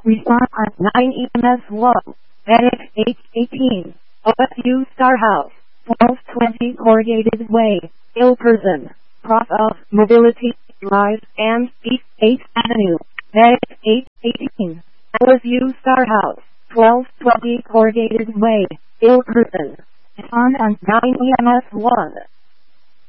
Response at 9 EMS 1. Medic H18. OSU Star House. 1220 Corrugated Way. Ill person. Cross of Mobility Drive and East 8th Avenue. Medic H18. OSU Star House. 1220 Corrugated Way. Ill person. On 9 EMS 1.